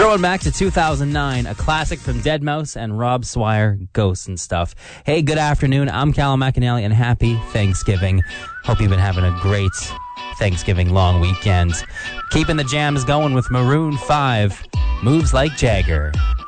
Throwing back to 2009, a classic from Deadmau5 and Rob Swire, Ghosts and Stuff. Hey, good afternoon. I'm Callum McAnally, and happy Thanksgiving. Hope you've been having a great Thanksgiving long weekend. Keeping the jams going with Maroon 5, Moves Like Jagger.